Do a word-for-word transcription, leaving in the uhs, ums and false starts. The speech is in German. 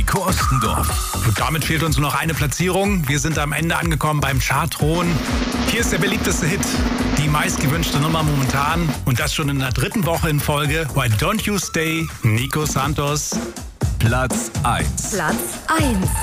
Nico Ostendorf. Und damit fehlt uns nur noch eine Platzierung. Wir sind am Ende angekommen beim Chartthron. Hier ist der beliebteste Hit, die meistgewünschte Nummer momentan. Und das schon in der dritten Woche in Folge. Why Don't You Stay, Nico Santos. Platz eins. Platz eins.